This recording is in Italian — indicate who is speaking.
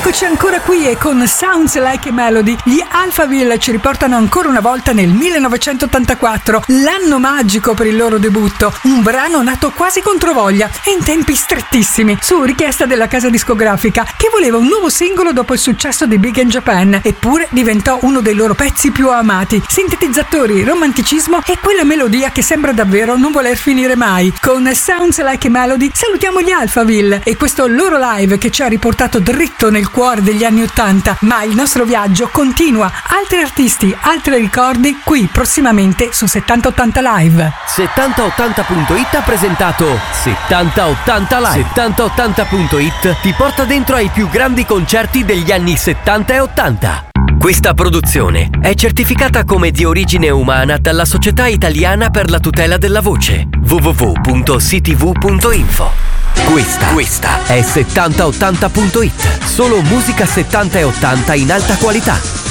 Speaker 1: Eccoci ancora qui e con Sounds Like a Melody gli Alphaville ci riportano ancora una volta nel 1984, l'anno magico per il loro debutto, un brano nato quasi controvoglia e in tempi strettissimi, su richiesta della casa discografica che voleva un nuovo singolo dopo il successo di Big in Japan, eppure diventò uno dei loro pezzi più amati. Sintetizzatori, romanticismo e quella melodia che sembra davvero non voler finire mai. Con Sounds Like a Melody salutiamo gli Alphaville e questo loro live che ci ha riportato dritto nel cuore degli anni 80, ma il nostro viaggio continua. Altri artisti, altri ricordi qui prossimamente su 7080 Live.
Speaker 2: 7080.it ha presentato 7080 Live. 7080.it ti porta dentro ai più grandi concerti degli anni 70 e 80. Questa produzione è certificata come di origine umana dalla Società Italiana per la tutela della voce, www.ctv.info. Questa è 7080.it, solo musica 70 e 80 in alta qualità.